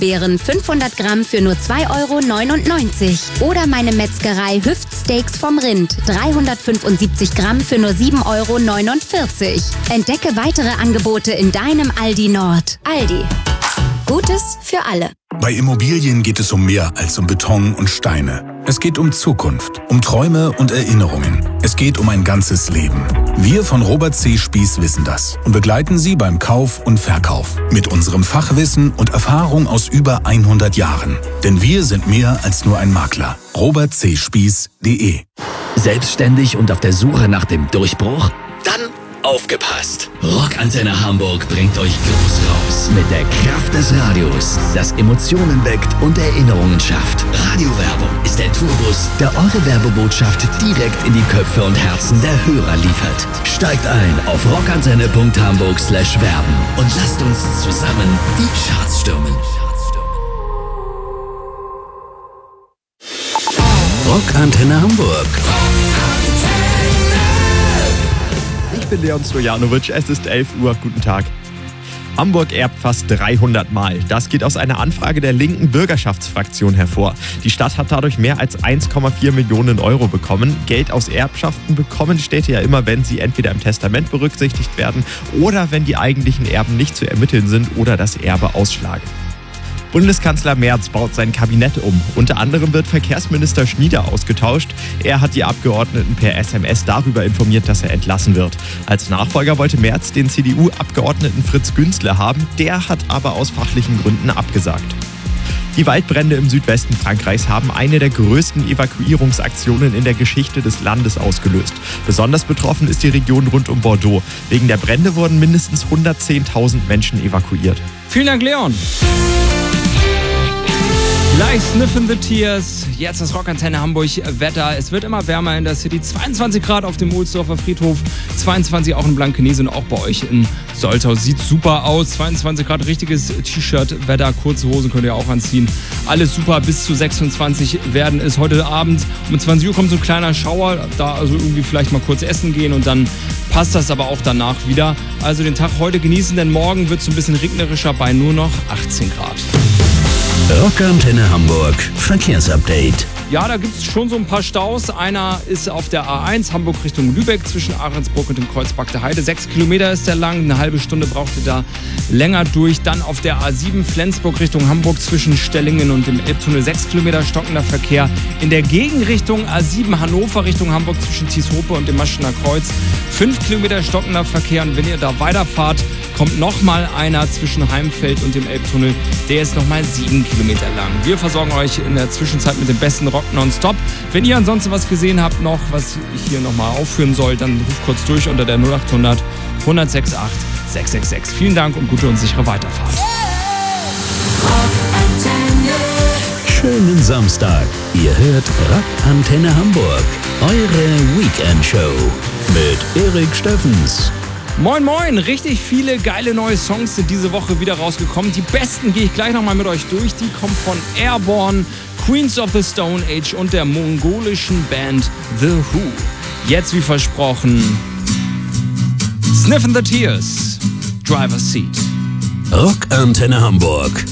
Eisbeeren 500 Gramm für nur 2,99 €. Oder meine Metzgerei Hüftsteaks vom Rind 375 Gramm für nur 7,49 €. Entdecke weitere Angebote in deinem Aldi Nord. Aldi. Gutes für alle. Bei Immobilien geht es um mehr als um Beton und Steine. Es geht um Zukunft, um Träume und Erinnerungen. Es geht um ein ganzes Leben. Wir von Robert C. Spieß wissen das und begleiten Sie beim Kauf und Verkauf. Mit unserem Fachwissen und Erfahrung aus über 100 Jahren. Denn wir sind mehr als nur ein Makler. robertcspieß.de. Selbstständig und auf der Suche nach dem Durchbruch? Dann aufgepasst! Rockantenne Hamburg bringt euch groß raus mit der Kraft des Radios, das Emotionen weckt und Erinnerungen schafft. Radiowerbung ist der Tourbus, der eure Werbebotschaft direkt in die Köpfe und Herzen der Hörer liefert. Steigt ein auf rockantenne.hamburg/werben und lasst uns zusammen die Charts stürmen. Rockantenne Hamburg. Ich bin Leon Stojanovic, es ist 11 Uhr, guten Tag. Hamburg erbt fast 300 Mal. Das geht aus einer Anfrage der linken Bürgerschaftsfraktion hervor. Die Stadt hat dadurch mehr als 1,4 Millionen € bekommen. Geld aus Erbschaften bekommen Städte ja immer, wenn sie entweder im Testament berücksichtigt werden oder wenn die eigentlichen Erben nicht zu ermitteln sind oder das Erbe ausschlagen. Bundeskanzler Merz baut sein Kabinett um. Unter anderem wird Verkehrsminister Schnieder ausgetauscht. Er hat die Abgeordneten per SMS darüber informiert, dass er entlassen wird. Als Nachfolger wollte Merz den CDU-Abgeordneten Fritz Günzle haben. Der hat aber aus fachlichen Gründen abgesagt. Die Waldbrände im Südwesten Frankreichs haben eine der größten Evakuierungsaktionen in der Geschichte des Landes ausgelöst. Besonders betroffen ist die Region rund um Bordeaux. Wegen der Brände wurden mindestens 110.000 Menschen evakuiert. Vielen Dank, Leon. Gleich Sniffin' the Tears. Jetzt das Rockantenne Hamburg Wetter. Es wird immer wärmer in der City. 22 Grad auf dem Ohlsdorfer Friedhof. 22 auch in Blankenese und auch bei euch in Soltau. Sieht super aus. 22 Grad, richtiges T-Shirt-Wetter. Kurze Hosen könnt ihr auch anziehen. Alles super. Bis zu 26 werden es heute Abend. Um 20 Uhr kommt so ein kleiner Schauer. Da also irgendwie vielleicht mal kurz essen gehen und dann passt das aber auch danach wieder. Also den Tag heute genießen, denn morgen wird es ein bisschen regnerischer bei nur noch 18 Grad. Rockantenne Hamburg Verkehrsupdate. Ja, da gibt es schon so ein paar Staus. Einer ist auf der A1 Hamburg Richtung Lübeck zwischen Ahrensburg und dem Kreuzberg der Heide. 6 Kilometer ist der lang, eine halbe Stunde braucht ihr da länger durch. Dann auf der A7 Flensburg Richtung Hamburg zwischen Stellingen und dem Elbtunnel 6 Kilometer stockender Verkehr. In der Gegenrichtung A7 Hannover Richtung Hamburg zwischen Tieshope und dem Maschener Kreuz 5 Kilometer stockender Verkehr. Und wenn ihr da weiterfahrt, kommt nochmal einer zwischen Heimfeld und dem Elbtunnel. Der ist nochmal 7 Kilometer lang. Wir versorgen euch in der Zwischenzeit mit dem besten Rock nonstop. Wenn ihr ansonsten was gesehen habt noch, was ich hier nochmal aufführen soll, dann ruft kurz durch unter der 0800 106 8 666. Vielen Dank und gute und sichere Weiterfahrt. Schönen Samstag. Ihr hört Rockantenne Hamburg. Eure Weekend-Show mit Erik Steffens. Moin moin, richtig viele geile neue Songs sind diese Woche wieder rausgekommen. Die besten gehe ich gleich nochmal mit euch durch. Die kommen von Airborne, Queens of the Stone Age und der mongolischen Band The Who. Jetzt wie versprochen, Sniffin' the Tears, Driver's Seat. Rockantenne Hamburg.